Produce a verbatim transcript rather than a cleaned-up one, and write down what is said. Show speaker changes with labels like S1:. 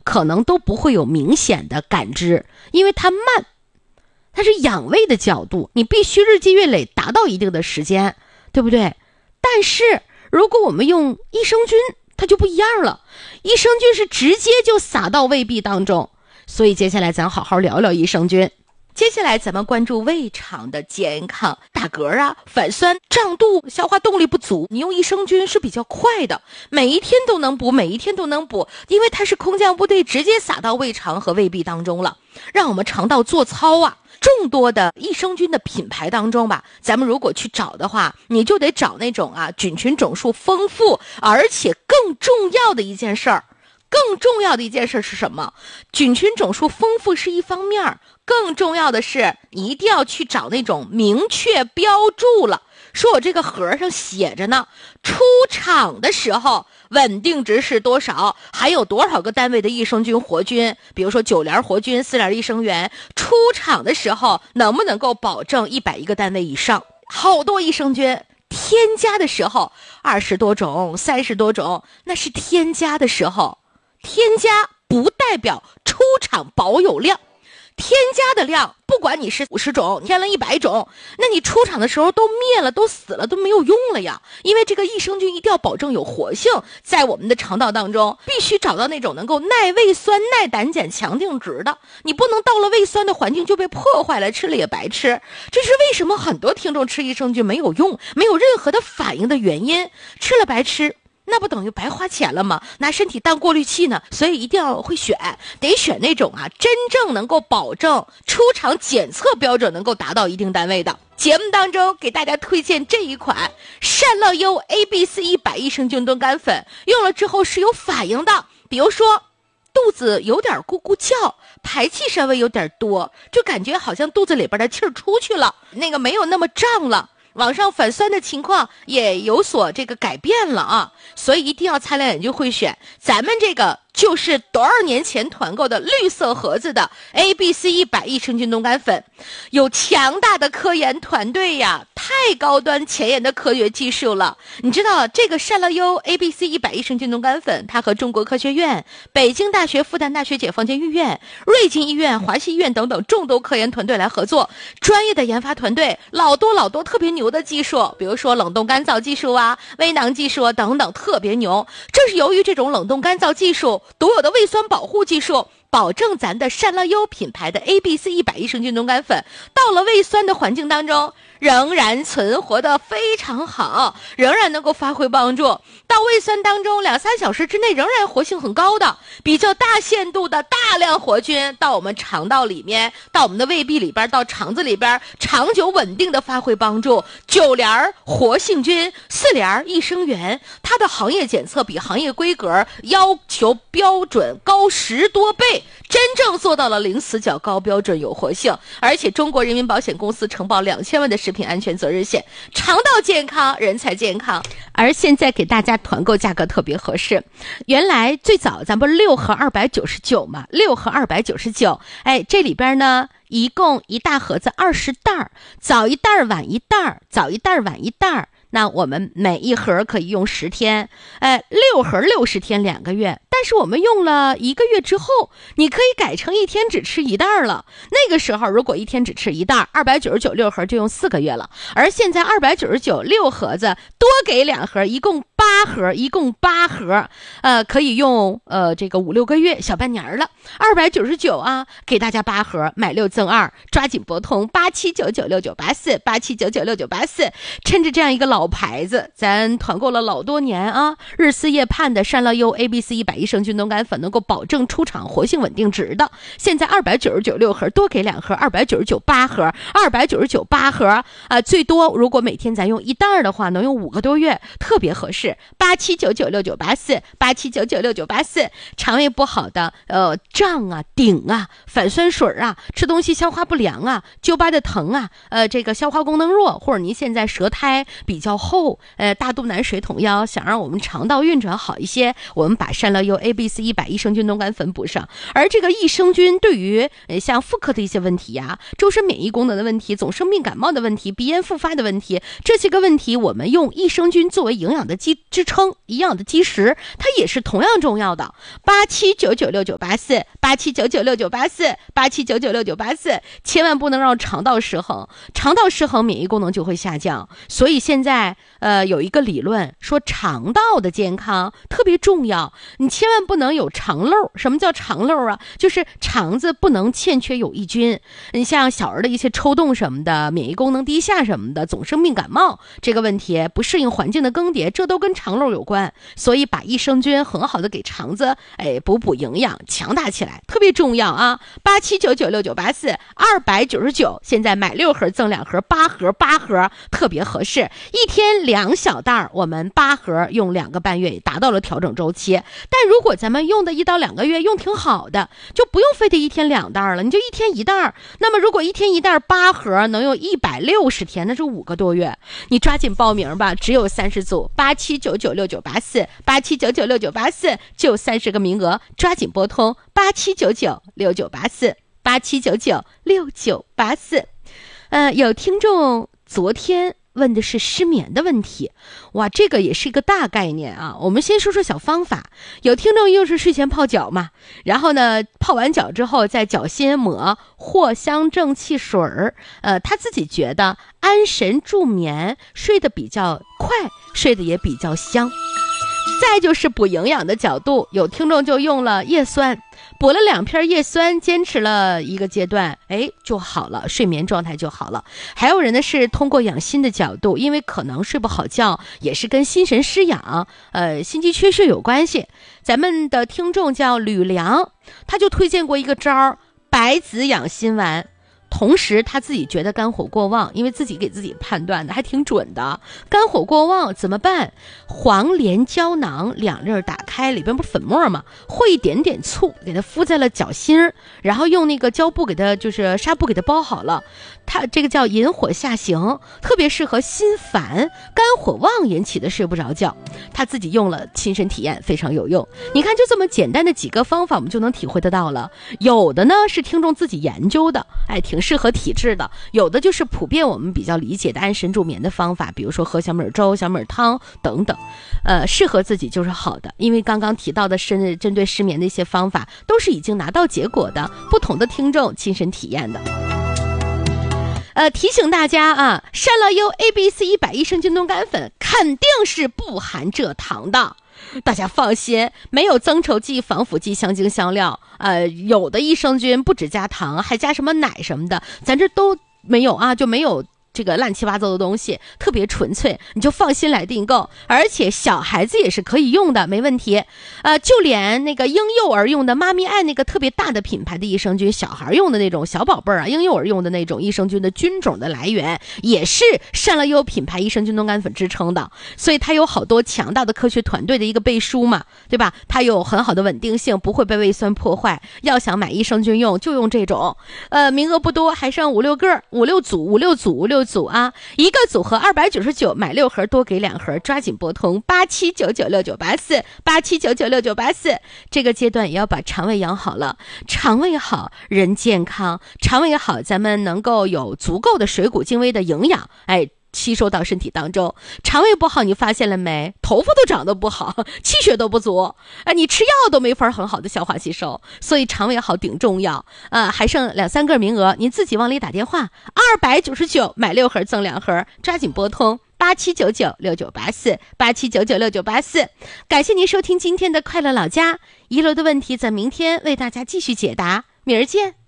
S1: 可能都不会有明显的感知，因为它慢，它是养胃的角度，你必须日积月累达到一定的时间，对不对？但是如果我们用益生菌，它就不一样了，益生菌是直接就撒到胃壁当中，所以接下来咱好好聊聊益生菌。接下来咱们关注胃肠的健康，打嗝啊、反酸、胀肚、消化动力不足，你用益生菌是比较快的，每一天都能补，每一天都能补，因为它是空降部队直接撒到胃肠和胃壁当中了，让我们肠道做操啊。众多的益生菌的品牌当中吧，咱们如果去找的话，你就得找那种啊菌群种数丰富，而且更重要的一件事儿，更重要的一件事是什么？菌群种数丰富是一方面，更重要的是你一定要去找那种明确标注了，说我这个盒上写着呢，出厂的时候稳定值是多少，还有多少个单位的益生菌活菌，比如说九联活菌、四联益生元，出厂的时候能不能够保证一百一个单位以上？好多益生菌添加的时候二十多种、三十多种，那是添加的时候，添加不代表出厂保有量。添加的量，不管你是五十种添了一百种，那你出厂的时候都灭了，都死了，都没有用了呀。因为这个益生菌一定要保证有活性，在我们的肠道当中必须找到那种能够耐胃酸、耐胆碱、强定值的，你不能到了胃酸的环境就被破坏了，吃了也白吃。这是为什么很多听众吃益生菌没有用，没有任何的反应的原因，吃了白吃，那不等于白花钱了吗？拿身体当过滤器呢。所以一定要会选，得选那种啊真正能够保证出厂检测标准能够达到一定单位的。节目当中给大家推荐这一款善乐优 A B C 一百益生菌炖肝粉，用了之后是有反应的，比如说肚子有点咕咕叫，排气稍微有点多，就感觉好像肚子里边的气儿出去了，那个没有那么胀了，往上反酸的情况也有所这个改变了啊，所以一定要擦亮眼睛会选。咱们这个就是多少年前团购的绿色盒子的 A B C 一百益生菌冻干粉，有强大的科研团队呀，太高端前沿的科学技术了。你知道这个善乐优 A B C 一百益生菌冻干粉，它和中国科学院、北京大学、复旦大学解放军医院、瑞金医院、华西医院等等众多科研团队来合作，专业的研发团队，老多老多特别牛的技术，比如说冷冻干燥技术啊、微囊技术啊等等，特别牛。正是由于这种冷冻干燥技术、独有的胃酸保护技术，保证咱的善乐优品牌的 A B C 一百益生菌冻干粉到了胃酸的环境当中仍然存活的非常好，仍然能够发挥帮助，到胃酸当中两三小时之内仍然活性很高的，比较大限度的大量活菌到我们肠道里面，到我们的胃壁里边，到肠子里边，长久稳定的发挥帮助。九联活性菌、四联益生元，它的行业检测比行业规格要求标准高十多倍，真正做到了零死角、高标准、有活性，而且中国人民保险公司承保两千万的食品安全责任险，肠道健康，人才健康。而现在给大家团购价格特别合适，原来最早咱不是六盒二百九十九嘛，六盒二百九十九，哎，这里边呢一共一大盒子二十袋，早一袋晚一袋，早一袋晚一袋。那我们每一盒可以用十天，哎，六盒六十天，两个月。但是我们用了一个月之后，你可以改成一天只吃一袋了。那个时候如果一天只吃一袋，二百九十九六盒就用四个月了。而现在二百九十九六盒子多给两盒，一共八盒，一共八盒，呃，可以用呃这个五六个月，小半年了。二百九十九啊，给大家八盒，买六赠二，抓紧拨通八七九九六九八四八七九九六九八四，趁着这样一个老牌子，咱团购了老多年啊，日思夜盼的善乐优 A B C 一百益生菌冻干粉能够保证出厂活性稳定值的，现在二百九十九六盒多给两盒，二百九十九八盒，二百九十九八盒啊、呃，最多如果每天咱用一袋的话，能用五个多月，特别合适。八七九九六九八四八七九九六九八四，肠胃不好的，呃，胀啊、顶啊、反酸水啊，吃东西消化不良啊、揪巴的疼啊，呃，这个消化功能弱，或者您现在舌苔比较厚，呃，大肚腩、水桶腰，想让我们肠道运转好一些，我们把善乐优 A B C 一百益生菌冻干粉补上。而这个益生菌对于呃像妇科的一些问题呀、周身免疫功能的问题、总生病感冒的问题、鼻炎复发的问题，这些个问题我们用益生菌作为营养的基支撑、营养的基石，它也是同样重要的。八七九九六九八四，八七九九六九八四，八七九九六九八四，千万不能让肠道失衡，肠道失衡免疫功能就会下降。所以现在呃有一个理论说肠道的健康特别重要，你千万不能有肠漏。什么叫肠漏啊？就是肠子不能欠缺有益菌。你像小儿的一些抽动什么的，免疫功能低下什么的，总生病感冒这个问题，不适应环境的更迭，这都跟肠漏有关。所以把益生菌很好的给肠子哎补补营养，强大起来特别重要啊。八七九九六九八四，二百九十九，现在买六盒赠两盒，八盒八盒特别合适，一天两小袋，我们八盒用两个半月也达到了调整周期。但如果咱们用的一到两个月用挺好的，就不用非得一天两袋了，你就一天一袋。那么如果一天一袋八盒能用一百六十天，那是五个多月。你抓紧报名吧，只有三十组，八七九九六九八四，八七九九六九八四，就三十个名额，抓紧拨通八七九九六九八四，八七九九六九八四。呃，有听众昨天问的是失眠的问题，哇，这个也是一个大概念啊。我们先说说小方法。有听众又是睡前泡脚嘛，然后呢，泡完脚之后在脚心抹藿香正气水儿，呃，他自己觉得安神助眠，睡得比较快，睡得也比较香。再就是补营养的角度，有听众就用了叶酸，补了两片叶酸，坚持了一个阶段，哎，就好了，睡眠状态就好了。还有人呢是通过养心的角度，因为可能睡不好觉，也是跟心神失养、呃心肌缺血有关系。咱们的听众叫吕良，他就推荐过一个招，白子养心丸。同时他自己觉得肝火过旺，因为自己给自己判断的还挺准的。肝火过旺怎么办？黄连胶囊两粒打开，里边不是粉末吗？和一点点醋，给它敷在了脚心，然后用那个胶布给它，就是纱布给它包好了。它这个叫引火下行，特别适合心烦、肝火旺引起的睡不着觉。他自己用了，亲身体验非常有用。你看，就这么简单的几个方法，我们就能体会得到了。有的呢是听众自己研究的，哎，挺适合体质的；有的就是普遍我们比较理解的安神助眠的方法，比如说喝小米粥、小米汤等等。呃，适合自己就是好的，因为刚刚提到的是针对失眠的一些方法，都是已经拿到结果的，不同的听众亲身体验的。呃，提醒大家啊，善乐优 A B C 一百益生菌冻干粉肯定是不含蔗糖的，大家放心，没有增稠剂、防腐剂、香精香料。呃，有的益生菌不止加糖，还加什么奶什么的，咱这都没有啊，就没有这个乱七八糟的东西，特别纯粹，你就放心来订购。而且小孩子也是可以用的，没问题。呃，就连那个婴幼儿用的妈咪爱那个特别大的品牌的益生菌，小孩用的那种小宝贝儿啊，婴幼儿用的那种益生菌的菌种的来源，也是善乐优品牌益生菌冻干粉支撑的。所以它有好多强大的科学团队的一个背书嘛，对吧？它有很好的稳定性，不会被胃酸破坏。要想买益生菌用，就用这种。呃，名额不多，还剩五六个，五六组，五六组，五六组啊，一个组合二百九十九，买六盒多给两盒，抓紧拨通八七九九六九八四，八七九九六九八四。这个阶段也要把肠胃养好了，肠胃好人健康，肠胃好咱们能够有足够的水谷精微的营养，哎，吸收到身体当中。肠胃不好，你发现了没？头发都长得不好，气血都不足，啊，你吃药都没法很好的消化吸收，所以肠胃好顶重要啊！还剩两三个名额，您自己往里打电话，二百九十九买六盒赠两盒，抓紧拨通八七九九六九八四，八七九九六九八四。感谢您收听今天的快乐老家，一楼的问题，咱明天为大家继续解答，明儿见。